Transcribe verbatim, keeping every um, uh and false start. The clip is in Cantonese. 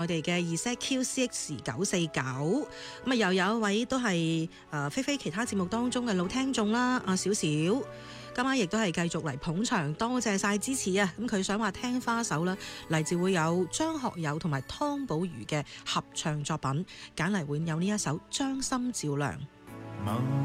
我哋嘅 ZQ C X 九四九，咁啊又有一位都係誒菲菲其他節目當中嘅老聽眾啦，阿小小，今晚亦都係繼續嚟捧場，多謝晒支持啊！咁佢想話聽花手啦，嚟自會有張學友同埋湯寶如嘅合唱作品，揀嚟會有呢一首《將心照亮》。